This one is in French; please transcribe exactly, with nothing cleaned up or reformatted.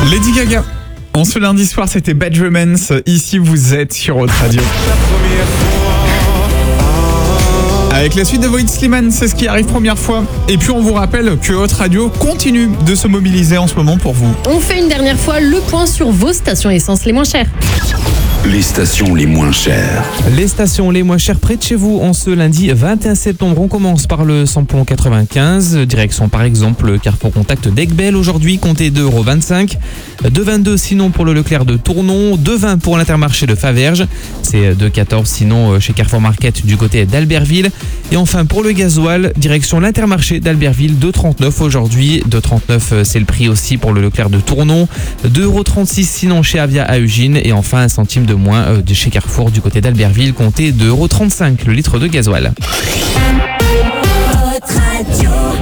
Lady Gaga. En ce lundi soir, c'était Bad Romance. Ici, vous êtes sur Haute Radio. Avec la suite de Void Slimane, c'est ce qui arrive première fois. Et puis on vous rappelle que Haute Radio continue de se mobiliser en ce moment pour vous. On fait une dernière fois le point sur vos stations essence les moins chères. Les stations les moins chères. Les stations les moins chères près de chez vous en ce lundi vingt et un septembre. On commence par le samplon quatre-vingt-quinze. Direction par exemple le Carrefour Contact d'Aiguebelle aujourd'hui, comptez deux euros vingt-cinq. deux euros vingt-deux sinon pour le Leclerc de Tournon. deux euros vingt pour l'Intermarché de Faverges. C'est deux euros quatorze sinon chez Carrefour Market du côté d'Albertville. Et enfin pour le gasoil, direction l'Intermarché d'Albertville, deux euros trente-neuf aujourd'hui. deux euros trente-neuf c'est le prix aussi pour le Leclerc de Tournon. deux euros trente-six sinon chez Avia à Ugine. Et enfin un centime de moins euh, de chez Carrefour du côté d'Albertville, comptez deux euros trente-cinq le litre de gasoil. Haute Radio.